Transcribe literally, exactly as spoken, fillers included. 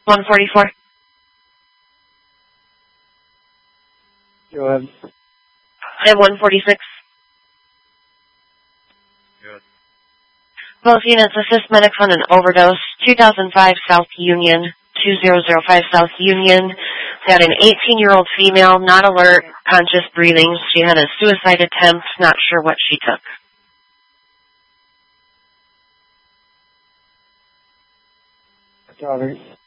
one forty-four. Go ahead. I have one forty-six. Good. Both units assist medics on an overdose. two thousand five South Union, two thousand five South Union. Got an eighteen-year-old female, not alert, conscious breathing. She had a suicide attempt, not sure what she took. Copy.